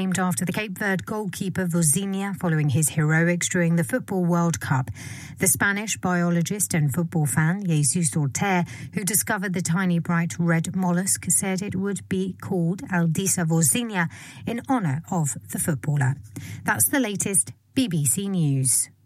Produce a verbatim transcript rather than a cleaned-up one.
named after the Cape Verde goalkeeper Vozinha following his heroics during the Football World Cup. The Spanish biologist and football fan Jesus Orter, who discovered the tiny bright red mollusk, said it would be called Aldisa Vozinha in honour of the footballer. That's the latest B B C News.